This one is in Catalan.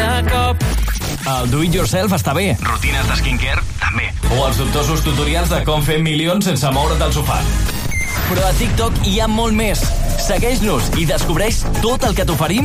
cada cop. El do-it-yourself està bé. Rutines de skincare, també. O els dubtosos tutorials de com fer milions sense moure't del sofà. Però a TikTok hi ha molt més. Segueix-nos i descobreix tot el que t'oferim